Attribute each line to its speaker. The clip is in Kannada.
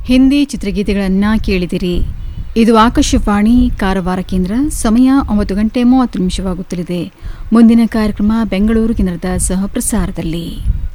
Speaker 1: ಹಿಂದಿ ಚಿತ್ರಗೀತೆಗಳನ್ನು ಕೇಳಿದಿರಿ. ಇದು ಆಕಾಶವಾಣಿ ಕಾರವಾರ ಕೇಂದ್ರ. ಸಮಯ 9:30 ಮುಂದಿನ ಕಾರ್ಯಕ್ರಮ ಬೆಂಗಳೂರು ಕೇಂದ್ರದ ಸಹಪ್ರಸಾರದಲ್ಲಿ.